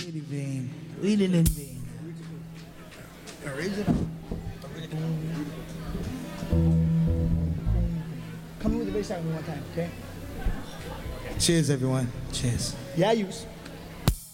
really vain. Really vain. Original. Come with the bass line one more time, okay? Cheers, everyone. Cheers. Yeah, use.